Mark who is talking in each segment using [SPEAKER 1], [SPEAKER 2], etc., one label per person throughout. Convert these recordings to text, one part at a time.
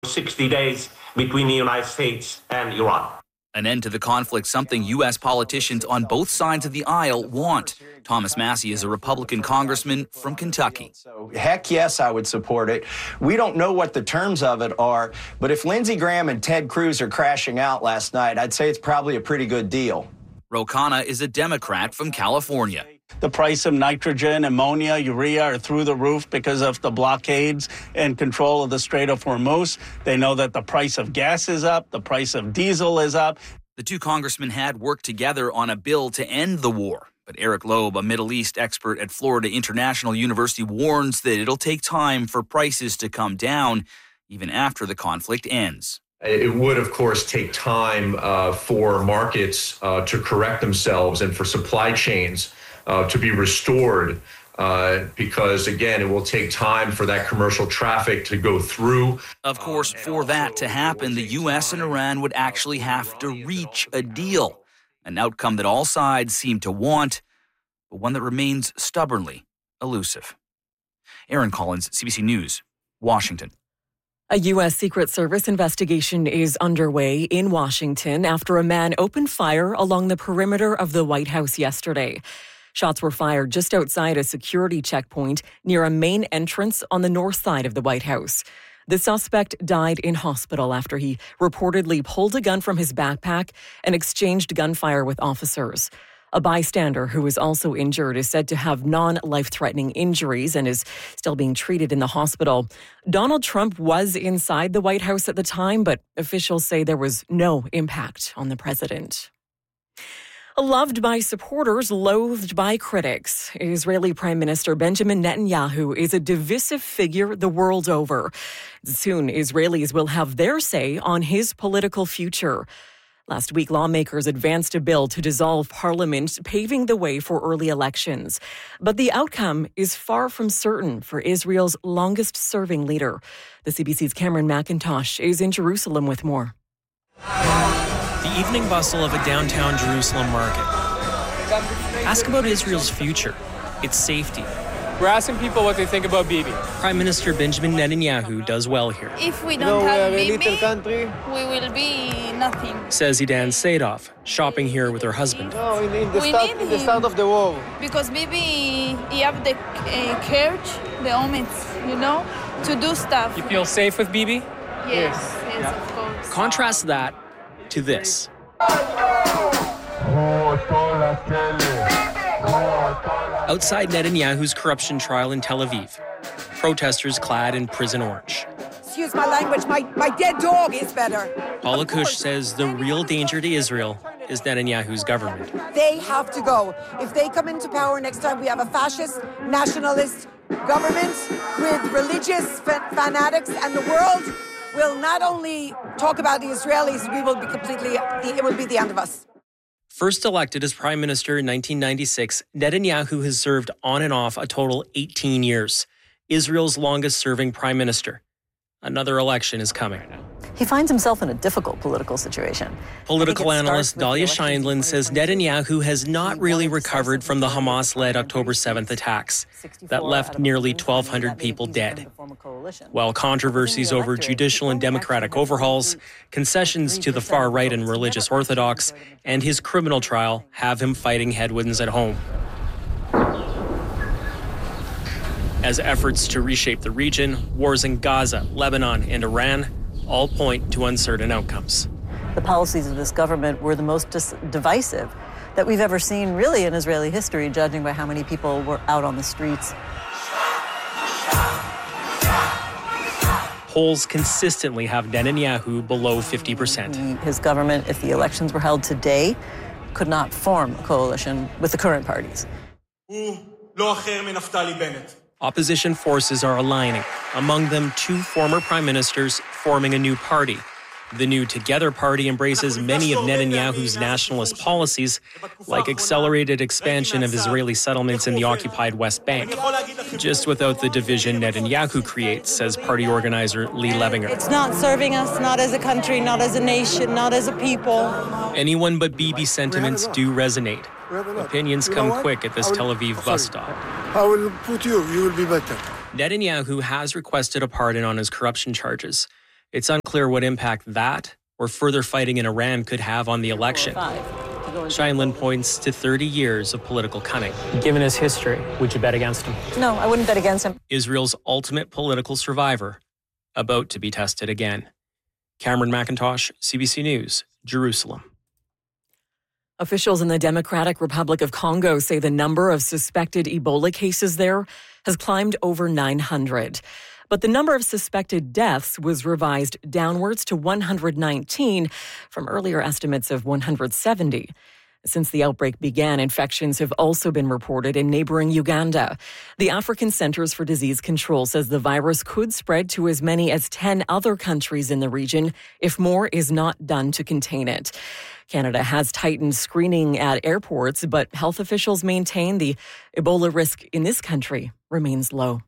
[SPEAKER 1] 60 days between the United States and Iran.
[SPEAKER 2] An end to the conflict, something U.S. politicians on both sides of the aisle want. Thomas Massie is a Republican congressman from Kentucky.
[SPEAKER 3] So, heck yes, I would support it. We don't know what the terms of it are, but if Lindsey Graham and Ted Cruz are crashing out last night, I'd say it's probably a pretty good deal.
[SPEAKER 2] Ro Khanna is a Democrat from California.
[SPEAKER 4] The price of nitrogen, ammonia, urea are through the roof because of the blockades and control of the Strait of Hormuz. They know that the price of gas is up, the price of diesel is up.
[SPEAKER 2] The two congressmen had worked together on a bill to end the war. But Eric Loeb, a Middle East expert at Florida International University, warns that it'll take time for prices to come down, even after the conflict ends.
[SPEAKER 5] It would, of course, take time for markets to correct themselves and for supply chains to be restored because, again, it will take time for that commercial traffic to go through.
[SPEAKER 2] Of course, for that to happen, the U.S. and Iran would actually have to reach a deal, an outcome that all sides seem to want, but one that remains stubbornly elusive. Aaron Collins, CBC News, Washington.
[SPEAKER 6] A U.S. Secret Service investigation is underway in Washington after a man opened fire along the perimeter of the White House yesterday. Shots were fired just outside a security checkpoint near a main entrance on the north side of the White House. The suspect died in hospital after he reportedly pulled a gun from his backpack and exchanged gunfire with officers. A bystander who was also injured is said to have non-life-threatening injuries and is still being treated in the hospital. Donald Trump was inside the White House at the time, but officials say there was no impact on the president. Loved by supporters, loathed by critics, Israeli Prime Minister Benjamin Netanyahu is a divisive figure the world over. Soon, Israelis will have their say on his political future. Last week, lawmakers advanced a bill to dissolve parliament, paving the way for early elections. But the outcome is far from certain for Israel's longest-serving leader. The CBC's Cameron McIntosh is in Jerusalem with more.
[SPEAKER 7] The evening bustle of a downtown Jerusalem market. Ask about Israel's future, its safety.
[SPEAKER 8] We're asking people what they think about Bibi.
[SPEAKER 7] Prime Minister Benjamin Netanyahu does well here.
[SPEAKER 9] If we don't have Bibi, we will be nothing.
[SPEAKER 7] Says Idan Sadov, shopping here with her husband.
[SPEAKER 9] No, in the start of the war. Because Bibi, he have the courage, the omits, to do stuff.
[SPEAKER 8] You feel safe with Bibi?
[SPEAKER 9] Yes, of course.
[SPEAKER 7] Contrast that to this. Outside Netanyahu's corruption trial in Tel Aviv, protesters clad in prison orange.
[SPEAKER 10] Excuse my language, my dead dog is better.
[SPEAKER 7] Paula Kush says the real danger to Israel is Netanyahu's government.
[SPEAKER 10] They have to go. If they come into power next time, we have a fascist, nationalist government with religious fanatics, and the world will not only talk about the Israelis, it will be the end of us.
[SPEAKER 7] First elected as prime minister in 1996, Netanyahu has served on and off a total 18 years. Israel's longest-serving prime minister. Another election is coming.
[SPEAKER 11] He finds himself in a difficult political situation.
[SPEAKER 7] Political analyst Dalia Scheindlin says Netanyahu has not really recovered from the Hamas-led October 7th attacks that left nearly 1,200 people dead. While controversies over judicial and democratic overhauls, concessions to the far right and religious orthodox, and his criminal trial have him fighting headwinds at home. As efforts to reshape the region, wars in Gaza, Lebanon, and Iran all point to uncertain outcomes.
[SPEAKER 11] The policies of this government were the most divisive that we've ever seen, really, in Israeli history, judging by how many people were out on the streets.
[SPEAKER 7] Polls consistently have Netanyahu below 50%.
[SPEAKER 11] His government, if the elections were held today, could not form a coalition with the current parties.
[SPEAKER 7] Opposition forces are aligning, among them two former prime ministers forming a new party. The New Together party embraces many of Netanyahu's nationalist policies, like accelerated expansion of Israeli settlements in the occupied West Bank, just without the division Netanyahu creates, says party organizer Lee Levinger.
[SPEAKER 12] It's not serving us, not as a country, not as a nation, not as a people.
[SPEAKER 7] Anyone but Bibi sentiments do resonate. Opinions come quick at this Tel Aviv bus stop.
[SPEAKER 13] I will put you will be better.
[SPEAKER 7] Netanyahu has requested a pardon on his corruption charges. It's unclear what impact that or further fighting in Iran could have on the election. Scheindlin points to 30 years of political cunning.
[SPEAKER 8] Given his history, would you bet against him?
[SPEAKER 11] No, I wouldn't bet against him.
[SPEAKER 7] Israel's ultimate political survivor, about to be tested again. Cameron McIntosh, CBC News, Jerusalem.
[SPEAKER 6] Officials in the Democratic Republic of Congo say the number of suspected Ebola cases there has climbed over 900. But the number of suspected deaths was revised downwards to 119 from earlier estimates of 170. Since the outbreak began, infections have also been reported in neighboring Uganda. The African Centers for Disease Control says the virus could spread to as many as 10 other countries in the region if more is not done to contain it. Canada has tightened screening at airports, but health officials maintain the Ebola risk in this country remains low.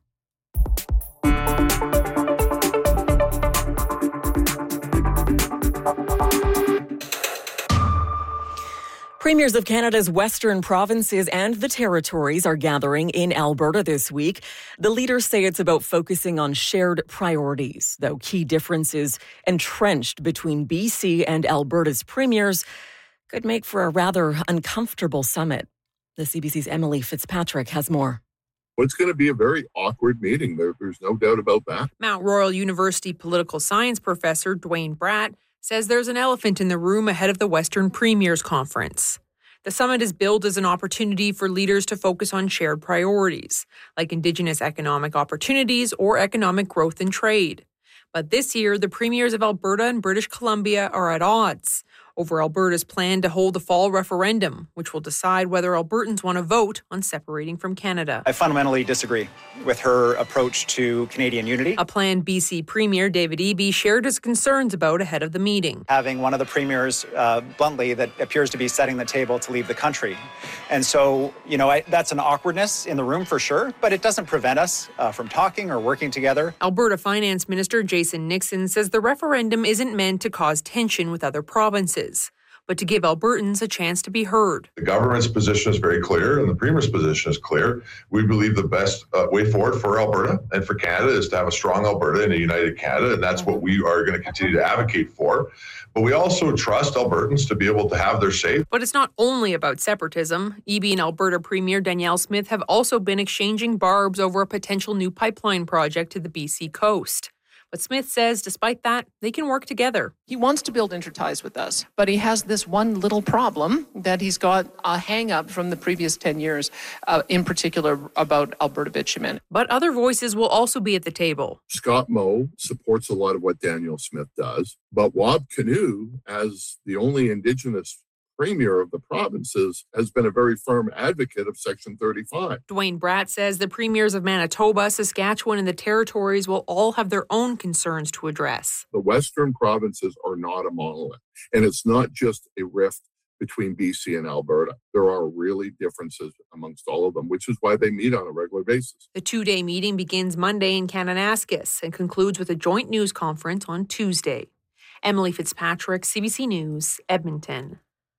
[SPEAKER 6] Premiers of Canada's western provinces and the territories are gathering in Alberta this week. The leaders say it's about focusing on shared priorities, though key differences entrenched between BC and Alberta's premiers could make for a rather uncomfortable summit. The CBC's Emily Fitzpatrick has more.
[SPEAKER 13] It's going to be a very awkward meeting. There's no doubt about that.
[SPEAKER 14] Mount Royal University political science professor Dwayne Bratt says there's an elephant in the room ahead of the Western Premiers Conference. The summit is billed as an opportunity for leaders to focus on shared priorities, like Indigenous economic opportunities or economic growth and trade. But this year, the premiers of Alberta and British Columbia are at odds over Alberta's plan to hold a fall referendum, which will decide whether Albertans want to vote on separating from Canada.
[SPEAKER 15] I fundamentally disagree with her approach to Canadian unity.
[SPEAKER 14] A plan BC Premier David Eby shared his concerns about ahead of the meeting.
[SPEAKER 15] Having one of the premiers, bluntly, that appears to be setting the table to leave the country. And so, that's an awkwardness in the room for sure, but it doesn't prevent us from talking or working together.
[SPEAKER 14] Alberta Finance Minister Jason Nixon says the referendum isn't meant to cause tension with other provinces, but to give Albertans a chance to be heard.
[SPEAKER 16] The government's position is very clear and the Premier's position is clear. We believe the best way forward for Alberta and for Canada is to have a strong Alberta and a united Canada, and that's what we are going to continue to advocate for. But we also trust Albertans to be able to have their say.
[SPEAKER 14] But it's not only about separatism. Eby and Alberta Premier Danielle Smith have also been exchanging barbs over a potential new pipeline project to the BC coast. But Smith says, despite that, they can work together.
[SPEAKER 17] He wants to build interties with us, but he has this one little problem that he's got a hang-up from the previous 10 years, in particular about Alberta bitumen.
[SPEAKER 14] But other voices will also be at the table.
[SPEAKER 13] Scott Moe supports a lot of what Danielle Smith does, but Wab Kinew, as the only Indigenous Premier of the provinces, has been a very firm advocate of Section 35.
[SPEAKER 14] Dwayne Bratt says the premiers of Manitoba, Saskatchewan, and the territories will all have their own concerns to address.
[SPEAKER 13] The Western provinces are not a monolith, and it's not just a rift between BC and Alberta. There are really differences amongst all of them, which is why they meet on a regular basis.
[SPEAKER 14] The two-day meeting begins Monday in Kananaskis and concludes with a joint news conference on Tuesday. Emily Fitzpatrick, CBC News, Edmonton.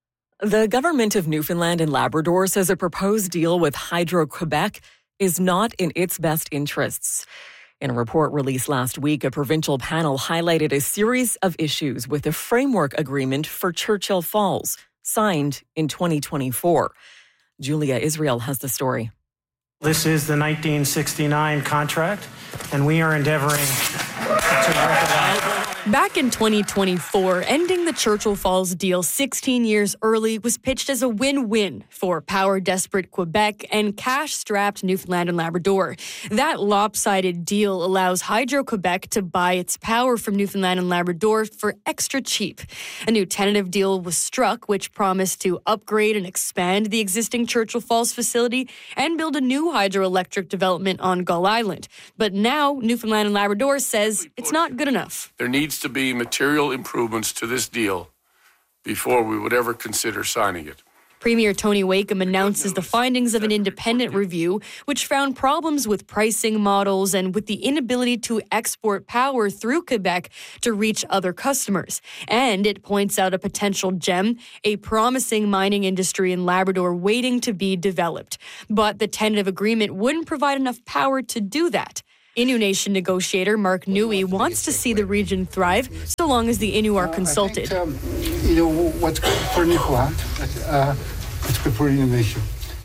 [SPEAKER 6] The government of Newfoundland and Labrador says a proposed deal with Hydro-Quebec is not in its best interests. In a report released last week, a provincial panel highlighted a series of issues with the framework agreement for Churchill Falls, signed in 2024. Julia Israel has the story.
[SPEAKER 18] This is the 1969 contract, and we are endeavoring to work it out.
[SPEAKER 19] Back in 2024, ending the Churchill Falls deal 16 years early was pitched as a win-win for power-desperate Quebec and cash-strapped Newfoundland and Labrador. That lopsided deal allows Hydro-Quebec to buy its power from Newfoundland and Labrador for extra cheap. A new tentative deal was struck, which promised to upgrade and expand the existing Churchill Falls facility and build a new hydroelectric development on Gull Island. But now, Newfoundland and Labrador says it's not good enough.
[SPEAKER 20] There needs to be material improvements to this deal before we would ever consider signing it.
[SPEAKER 19] Premier Tony Wakeham announces the findings of an independent review, which found problems with pricing models and with the inability to export power through Quebec to reach other customers. And it points out a potential gem, a promising mining industry in Labrador waiting to be developed. But the tentative agreement wouldn't provide enough power to do that. Innu Nation negotiator Mark Nui wants to see the region thrive so long as the Innu are consulted.
[SPEAKER 21] I think, what's good for Newfoundland, it's good for Innu Nation.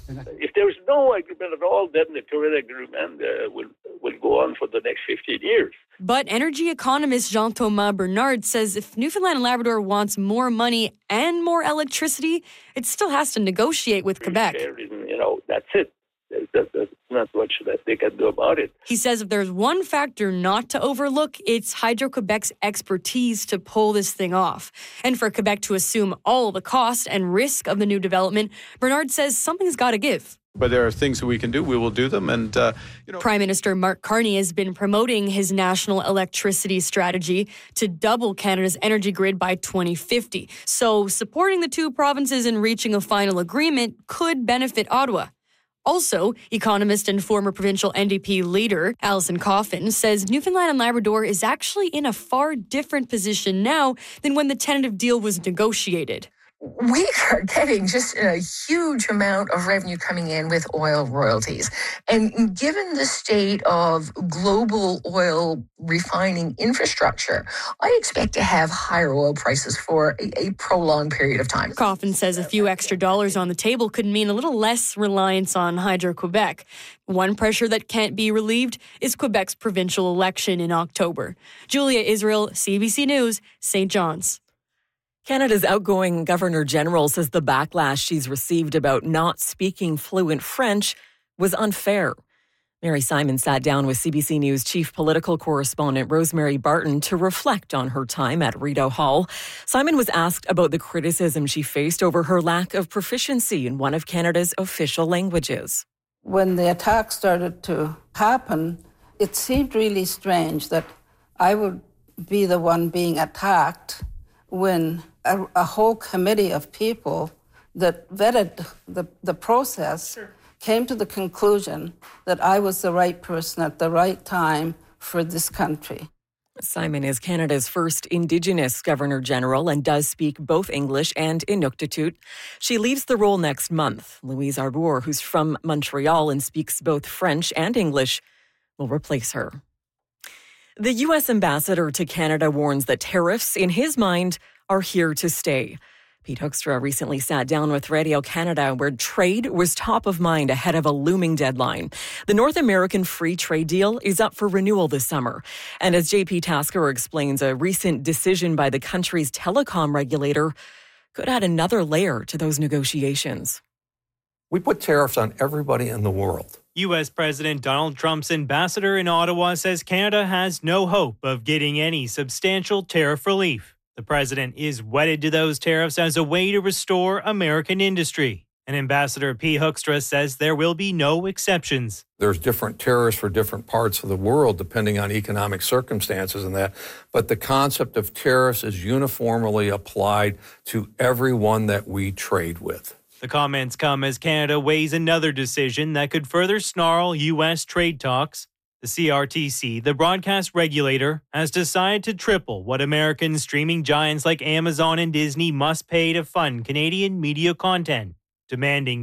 [SPEAKER 22] If there is no agreement at all, then the current agreement will go on for the next 15 years.
[SPEAKER 19] But energy economist Jean-Thomas Bernard says if Newfoundland and Labrador wants more money and more electricity, it still has to negotiate with Quebec.
[SPEAKER 22] That's it. There's not much that they can do about it.
[SPEAKER 19] He says if there's one factor not to overlook, it's Hydro-Quebec's expertise to pull this thing off. And for Quebec to assume all the cost and risk of the new development, Bernard says something's got to give.
[SPEAKER 23] But there are things that we can do. We will do them. And,
[SPEAKER 19] Prime Minister Mark Carney has been promoting his national electricity strategy to double Canada's energy grid by 2050. So supporting the two provinces in reaching a final agreement could benefit Ottawa. Also, economist and former provincial NDP leader Alison Coffin says Newfoundland and Labrador is actually in a far different position now than when the tentative deal was negotiated.
[SPEAKER 24] We are getting just a huge amount of revenue coming in with oil royalties. And given the state of global oil refining infrastructure, I expect to have higher oil prices for a prolonged period of time.
[SPEAKER 19] Coffin says a few extra dollars on the table could mean a little less reliance on Hydro-Quebec. One pressure that can't be relieved is Quebec's provincial election in October. Julia Israel, CBC News, St. John's.
[SPEAKER 6] Canada's outgoing Governor-General says the backlash she's received about not speaking fluent French was unfair. Mary Simon sat down with CBC News chief political correspondent Rosemary Barton to reflect on her time at Rideau Hall. Simon was asked about the criticism she faced over her lack of proficiency in one of Canada's official languages.
[SPEAKER 25] When the attack started to happen, it seemed really strange that I would be the one being attacked when a whole committee of people that vetted the process came to the conclusion that I was the right person at the right time for this country.
[SPEAKER 6] Simon is Canada's first Indigenous Governor-General and does speak both English and Inuktitut. She leaves the role next month. Louise Arbour, who's from Montreal and speaks both French and English, will replace her. The U.S. ambassador to Canada warns that tariffs, in his mind, are here to stay. Pete Hoekstra recently sat down with Radio Canada, where trade was top of mind ahead of a looming deadline. The North American Free Trade Deal is up for renewal this summer. And as JP Tasker explains, a recent decision by the country's telecom regulator could add another layer to those negotiations.
[SPEAKER 26] We put tariffs on everybody in the world.
[SPEAKER 7] U.S. President Donald Trump's ambassador in Ottawa says Canada has no hope of getting any substantial tariff relief. The president is wedded to those tariffs as a way to restore American industry. And Ambassador P. Hoekstra says there will be no exceptions.
[SPEAKER 26] There's different tariffs for different parts of the world, depending on economic circumstances and that. But the concept of tariffs is uniformly applied to everyone that we trade with.
[SPEAKER 7] The comments come as Canada weighs another decision that could further snarl U.S. trade talks. The CRTC, the broadcast regulator, has decided to triple what American streaming giants like Amazon and Disney must pay to fund Canadian media content, demanding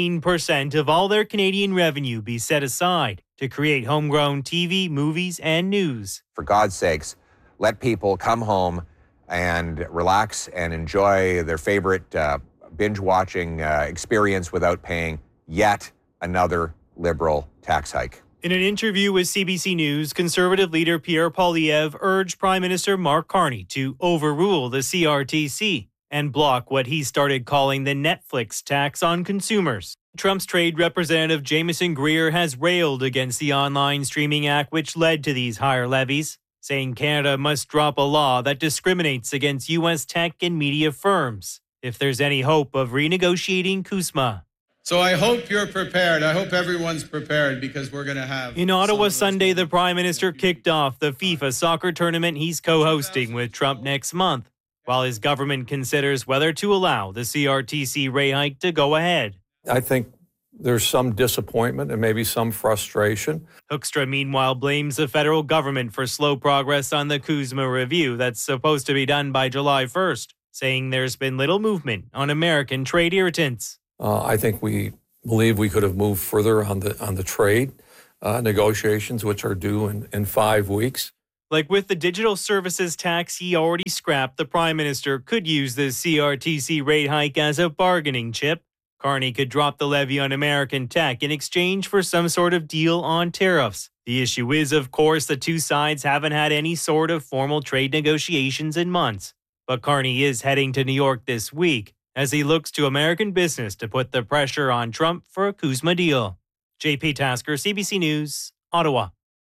[SPEAKER 7] 15% of all their Canadian revenue be set aside to create homegrown TV, movies, and news.
[SPEAKER 27] For God's sakes, let people come home and relax and enjoy their favorite binge-watching experience without paying yet another Liberal tax hike.
[SPEAKER 7] In an interview with CBC News, Conservative leader Pierre Poilievre urged Prime Minister Mark Carney to overrule the CRTC and block what he started calling the Netflix tax on consumers. Trump's trade representative Jameson Greer has railed against the Online Streaming Act, which led to these higher levies, saying Canada must drop a law that discriminates against U.S. tech and media firms if there's any hope of renegotiating CUSMA.
[SPEAKER 28] So I hope you're prepared. I hope everyone's prepared because we're going to have...
[SPEAKER 7] In Ottawa Sunday, the Prime Minister kicked off the FIFA soccer tournament he's co-hosting with Trump next month, while his government considers whether to allow the CRTC rate hike to go ahead.
[SPEAKER 26] I think there's some disappointment and maybe some frustration.
[SPEAKER 7] Hoekstra, meanwhile, blames the federal government for slow progress on the CUSMA review that's supposed to be done by July 1st, saying there's been little movement on American trade irritants.
[SPEAKER 26] I think we believe we could have moved further on the trade. negotiations, which are due in 5 weeks.
[SPEAKER 1] Like with the digital services tax he already scrapped, the Prime Minister could use the CRTC rate hike as a bargaining chip. Carney could drop the levy on American tech in exchange for some sort of deal on tariffs. The issue is, of course, the two sides haven't had any sort of formal trade negotiations in months. But Carney is heading to New York this week as he looks to American business to put the pressure on Trump for a CUSMA deal. JP Tasker, CBC News, Ottawa.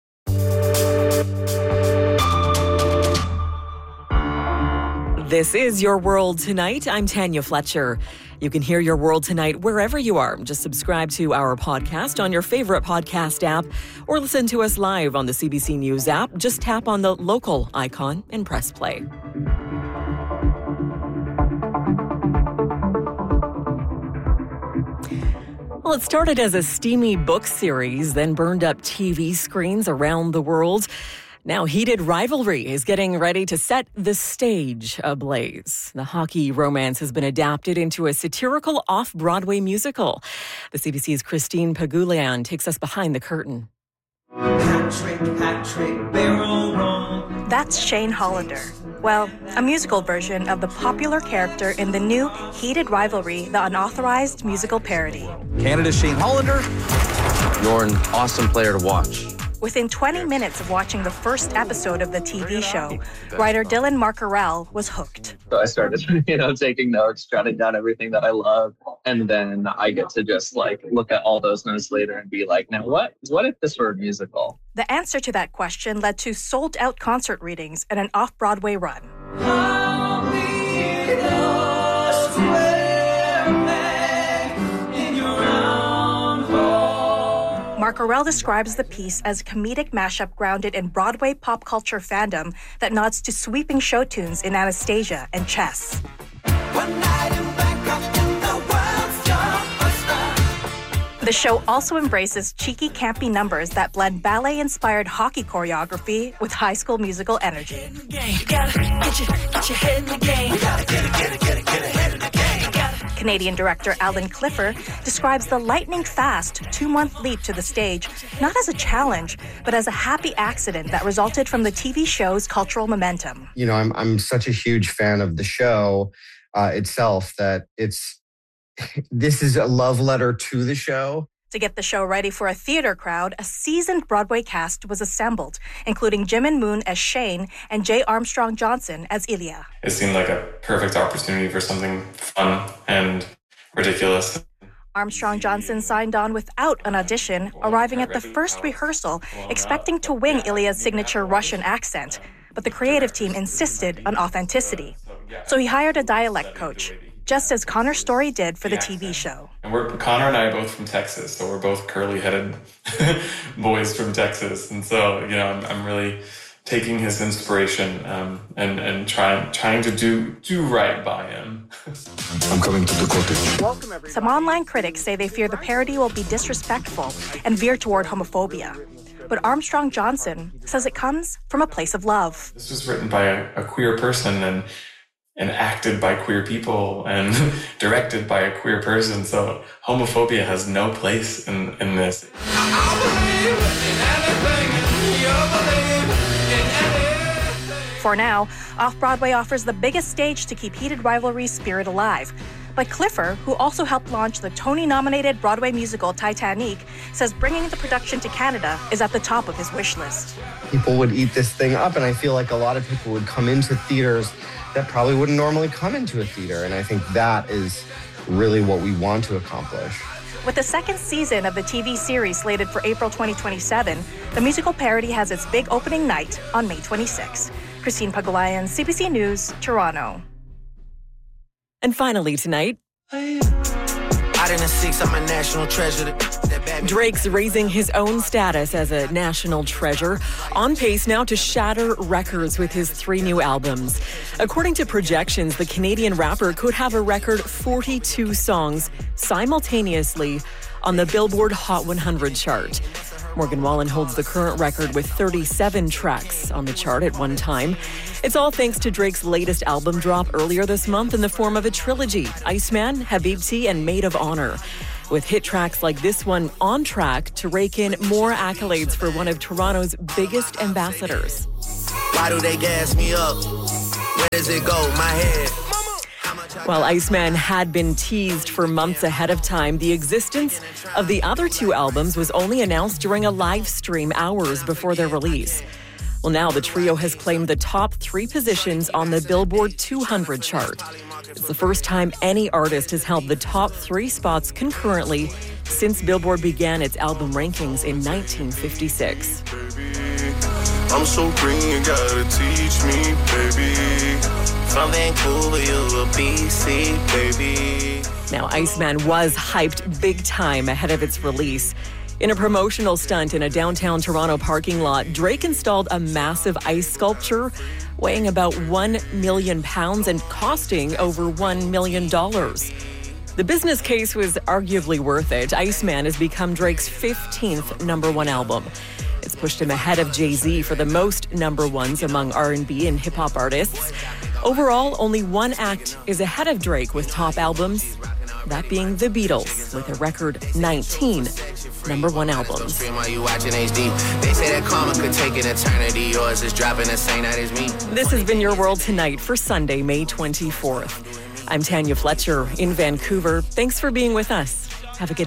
[SPEAKER 6] This is Your World Tonight. I'm Tanya Fletcher. You can hear Your World Tonight wherever you are. Just subscribe to our podcast on your favorite podcast app or listen to us live on the CBC News app. Just tap on the local icon and press play. Well, it started as a steamy book series, then burned up TV screens around the world. Now, Heated Rivalry is getting ready to set the stage ablaze. The hockey romance has been adapted into a satirical off-Broadway musical. The CBC's Christine Pagulayan takes us behind the curtain.
[SPEAKER 2] Hat trick, barrel roll. That's Shane Hollander. Well, a musical version of the popular character in the new Heated Rivalry, the unauthorized musical parody.
[SPEAKER 3] Canada's Shane Hollander. You're an awesome player to watch.
[SPEAKER 2] Within 20 minutes of watching the first episode of the TV show, writer Dylan Markarell was hooked.
[SPEAKER 4] So I started, taking notes, jotting down everything that I love, and then I get to just look at all those notes later and be like, now what if this were a musical?
[SPEAKER 2] The answer to that question led to sold-out concert readings and an off-Broadway run. Markarell describes the piece as a comedic mashup grounded in Broadway pop culture fandom that nods to sweeping show tunes in Anastasia and Chess. The show also embraces cheeky, campy numbers that blend ballet-inspired hockey choreography with High School Musical energy. Canadian director Alan Clifford describes the lightning-fast 2-month leap to the stage not as a challenge, but as a happy accident that resulted from the TV show's cultural momentum.
[SPEAKER 5] I'm such a huge fan of the show itself that this is a love letter to the show.
[SPEAKER 2] To get the show ready for a theater crowd, a seasoned Broadway cast was assembled, including Jimin Moon as Shane and J. Armstrong Johnson as Ilya.
[SPEAKER 9] It seemed like a perfect opportunity for something fun and ridiculous.
[SPEAKER 2] Armstrong Johnson signed on without an audition, arriving at the first rehearsal, expecting to wing Ilya's signature Russian accent. But the creative team insisted on authenticity. So he hired a dialect coach, just as Connor Story did for the TV show.
[SPEAKER 9] And Connor and I are both from Texas, so we're both curly-headed boys from Texas. And so, I'm really taking his inspiration and trying to do right by him.
[SPEAKER 5] I'm coming to the cottage.
[SPEAKER 2] Some online critics say they fear the parody will be disrespectful and veer toward homophobia. But Armstrong Johnson says it comes from a place of love.
[SPEAKER 9] This was written by a queer person and acted by queer people and directed by a queer person. So homophobia has no place in this.
[SPEAKER 2] For now, Off-Broadway offers the biggest stage to keep Heated Rivalry's spirit alive. But Clifford, who also helped launch the Tony-nominated Broadway musical Titanic, says bringing the production to Canada is at the top of his wish list.
[SPEAKER 5] People would eat this thing up, and I feel like a lot of people would come into theaters that probably wouldn't normally come into a theater, and I think that is really what we want to accomplish.
[SPEAKER 2] With the second season of the TV series slated for April 2027, the musical parody has its big opening night on May 26. Christine Pagulayan, CBC News, Toronto.
[SPEAKER 6] And finally tonight,
[SPEAKER 10] I'm a national treasure.
[SPEAKER 6] Drake's raising his own status as a national treasure, on pace now to shatter records with his 3 new albums. According to projections, the Canadian rapper could have a record 42 songs simultaneously on the Billboard Hot 100 chart. Morgan Wallen holds the current record with 37 tracks on the chart at one time. It's all thanks to Drake's latest album drop earlier this month in the form of a trilogy, Iceman, Habibti, and Maid of Honor. with hit tracks like this one on track to rake in more accolades for one of Toronto's biggest ambassadors.
[SPEAKER 8] Why do they gas me up? Where does it go? My head.
[SPEAKER 6] While Iceman had been teased for months ahead of time, the existence of the other two albums was only announced during a live stream hours before their release. Well, now the trio has claimed the top 3 positions on the Billboard 200 chart. It's the first time any artist has held the top 3 spots concurrently since Billboard began its album rankings in 1956.
[SPEAKER 8] I'm so green, you gotta teach me, baby. From Vancouver, you a BC, baby.
[SPEAKER 6] Now, Iceman was hyped big time ahead of its release. In a promotional stunt in a downtown Toronto parking lot, Drake installed a massive ice sculpture weighing about 1 million pounds and costing over $1 million. The business case was arguably worth it. Iceman has become Drake's 15th number 1 album. It's pushed him ahead of Jay-Z for the most number 1s among R&B and hip-hop artists. Overall, only one act is ahead of Drake with top albums, that being the Beatles, with a record 19 number 1 albums.
[SPEAKER 8] They say that karma could take an eternity. Yours is dropping the same night as me.
[SPEAKER 6] This has been Your World Tonight for Sunday, May 24th. I'm Tanya Fletcher in Vancouver. Thanks for being with us. Have a good